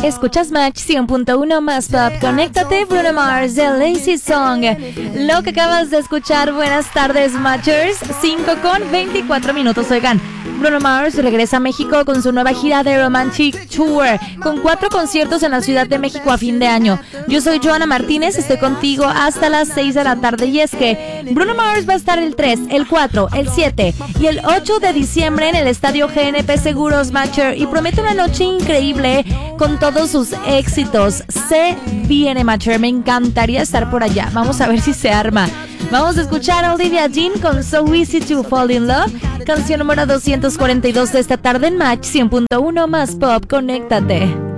Escuchas Match 100.1 más Pop. Conéctate, Bruno Mars, The Lazy Song. Lo que acabas de escuchar, buenas tardes, Matchers. 5:24. Oigan, Bruno Mars regresa a México con su nueva gira de Romantic Tour, con 4 conciertos en la Ciudad de México a fin de año. Yo soy Joana Martínez, estoy contigo hasta las 6 de la tarde. Y es que Bruno Mars va a estar el 3, el 4, el 7 y el 8 de diciembre en el estadio GNP Seguros Matcher, y promete una noche increíble con todos sus éxitos. Se viene, Matcher, me encantaría estar por allá. Vamos a ver si se arma. Vamos a escuchar a Olivia Dean con So Easy to Fall in Love, canción número 242 de esta tarde en Match 100.1 más Pop. Conéctate.